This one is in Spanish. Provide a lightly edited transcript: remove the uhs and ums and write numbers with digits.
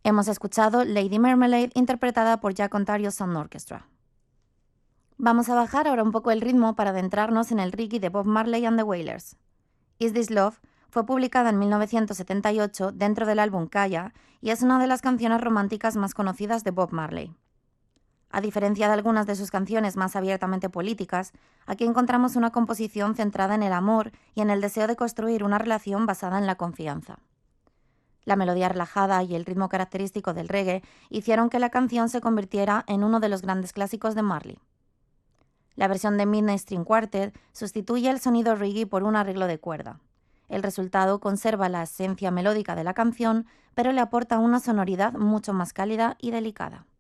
Hemos escuchado Lady Marmalade interpretada por Jack Ontario Sound Orchestra. Vamos a bajar ahora un poco el ritmo para adentrarnos en el reggae de Bob Marley and the Wailers. Is This Love fue publicada en 1978 dentro del álbum Kaya y es una de las canciones románticas más conocidas de Bob Marley. A diferencia de algunas de sus canciones más abiertamente políticas, aquí encontramos una composición centrada en el amor y en el deseo de construir una relación basada en la confianza. La melodía relajada y el ritmo característico del reggae hicieron que la canción se convirtiera en uno de los grandes clásicos de Marley. La versión de Midnight String Quartet sustituye el sonido reggae por un arreglo de cuerda. El resultado conserva la esencia melódica de la canción, pero le aporta una sonoridad mucho más cálida y delicada.